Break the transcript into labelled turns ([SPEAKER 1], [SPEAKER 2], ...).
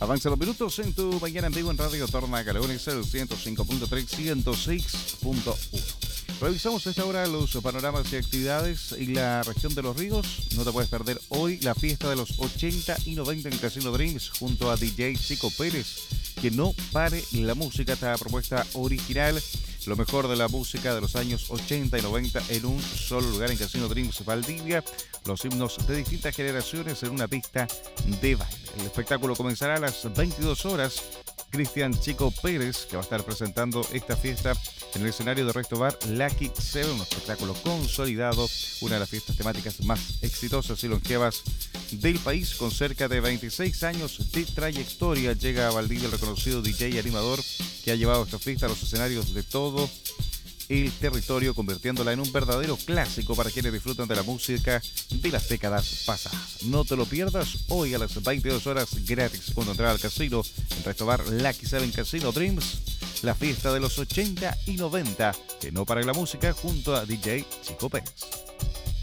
[SPEAKER 1] Avanza los minutos en tu mañana en vivo en Radio Torna Caleones, el 105.3, 106.1. Revisamos a esta hora los panoramas y actividades en la región de Los Ríos. No te puedes perder hoy la fiesta de los 80 y 90 en Casino Dreams junto a DJ Chico Pérez. Que no pare la música, esta propuesta original. Lo mejor de la música de los años 80 y 90 en un solo lugar en Casino Dreams Valdivia. Los himnos de distintas generaciones en una pista de baile. El espectáculo comenzará a las 22 horas. Cristian Chico Pérez, que va a estar presentando esta fiesta en el escenario de Resto Bar Lucky 7, un espectáculo consolidado, una de las fiestas temáticas más exitosas y longevas del país, con cerca de 26 años de trayectoria. Llega a Valdivia el reconocido DJ y animador que ha llevado esta fiesta a los escenarios de todo el territorio, convirtiéndola en un verdadero clásico para quienes disfrutan de la música de las décadas pasadas. No te lo pierdas hoy a las 22 horas, gratis cuando entrar al casino en Resto Bar Lucky 7 Casino Dreams, la fiesta de los 80 y 90, que no para la música junto a DJ Chico Pérez.